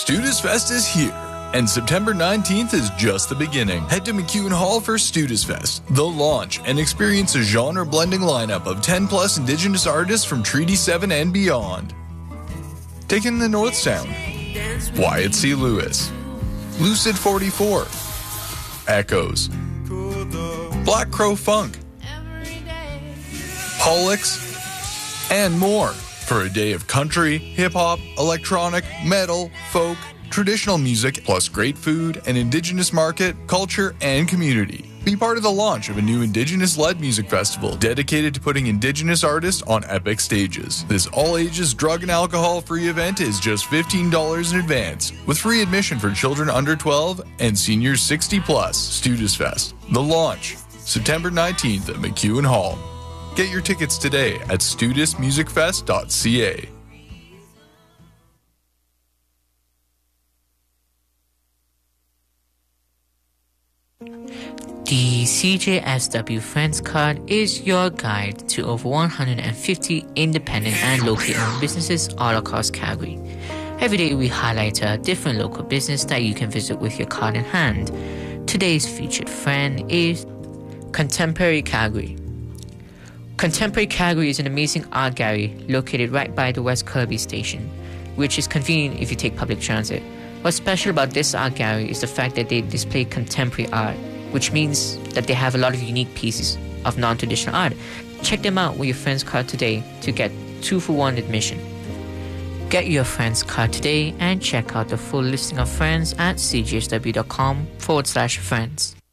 Studis Fest is here, and September 19th is just the beginning. Head to McEwen Hall for Studis Fest, the launch, and experience a genre-blending lineup of 10-plus Indigenous artists from Treaty 7 and beyond. Taking the North Sound, Wyatt C. Lewis, Lucid 44, Echoes, Black Crow Funk, Pollux, and more for a day of country, hip-hop, electronic, metal, folk, traditional music, plus great food, an Indigenous market, culture, and community. Be part of the launch of a new Indigenous-led music festival dedicated to putting Indigenous artists on epic stages. This all-ages drug and alcohol-free event is just $15 in advance, with free admission for children under 12 and seniors 60+. Studis Fest, the launch, September 19th at McEwen Hall. Get your tickets today at studismusicfest.ca. The CJSW Friends Card is your guide to over 150 independent and locally owned businesses all across Calgary. Every day we highlight a different local business that you can visit with your card in hand. Today's featured friend is Contemporary Calgary. Contemporary Calgary is an amazing art gallery located right by the West Kirby station, which is convenient if you take public transit. What's special about this art gallery is the fact that they display contemporary art, which means that they have a lot of unique pieces of non-traditional art. Check them out with your friend's card today to get 2-for-1 admission. Get your friend's card today and check out the full listing of friends at cjsw.com/friends.